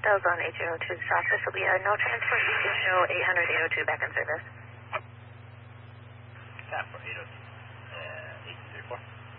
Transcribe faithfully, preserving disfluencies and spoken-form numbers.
That was on eight zero two south. This will be a no transport. You can show eight hundred, eight oh two back in service. Tap for eight oh two, uh, eight two three four.